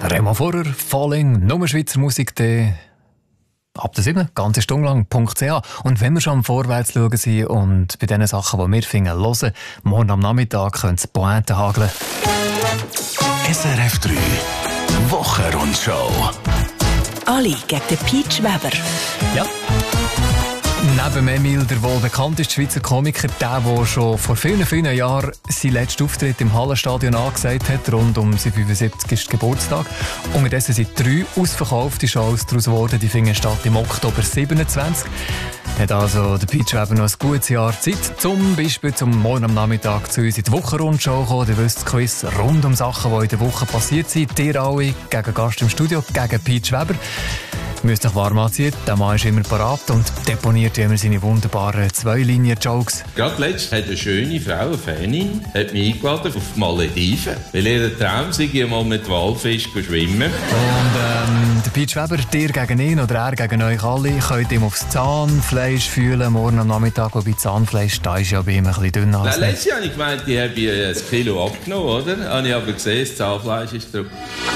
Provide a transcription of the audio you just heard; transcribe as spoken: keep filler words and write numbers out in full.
Remo Vorer, Falling, nur Schweizer Musik, die ab der sieben, ganze Stunde lang, .ch. Und wenn wir schon am Vorwärts schauen sind und bei den Sachen, die wir finden, hören, morgen am Nachmittag können es Pointen hageln. S R F drei Wochenrundschau. Ali gegen den Peach Weber. Ja. Neben Emil, der wohl bekannteste Schweizer Komiker, der, der schon vor vielen, vielen Jahren seinen letzten Auftritt im Hallenstadion angesagt hat, rund um seinen fünfundsiebzigsten Geburtstag. Unterdessen sind drei ausverkaufte Shows daraus geworden, die finden statt im Oktober siebenundzwanzig. Hat also der Peach Weber noch ein gutes Jahr Zeit, zum Beispiel zum morgen am Nachmittag zu uns in die Wochenrundschau kommen. Ihr wisst, Quiz rund um Sachen, die in der Woche passiert sind. Ihr alle gegen Gast im Studio, gegen Peach Weber. Ihr müsst euch warm anziehen, der Mann ist immer parat und deponiert immer seine wunderbaren Zwei-Linien-Jokes. Gerade letztens hat eine schöne Frau, eine Fanin, hat mich eingeladen auf die Malediven, weil ihr Traum sei, mal mit Walfisch schwimmen. Und ähm, der Peach Weber, dir gegen ihn oder er gegen euch alle, könnt ihm aufs Zahnfleisch fühlen, morgen am Nachmittag, wobei Zahnfleisch, da ist ja bei ihm ein bisschen dünner als letztes Jahr habe ich gemeint, ich habe ein Kilo abgenommen, oder? Habe ich aber gesehen, das Zahnfleisch ist drauf.